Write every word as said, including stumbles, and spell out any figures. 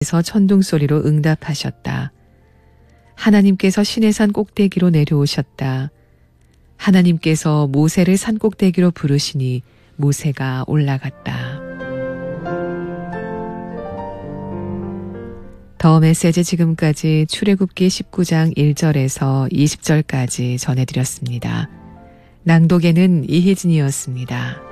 서 천둥 소리로 응답하셨다. 하나님께서 시내산 꼭대기로 내려오셨다. 하나님께서 모세를 산 꼭대기로 부르시니 모세가 올라갔다. 더 메시지 지금까지 출애굽기 십구 장 일 절에서 이십 절까지 전해드렸습니다. 낭독에는 이혜진이었습니다.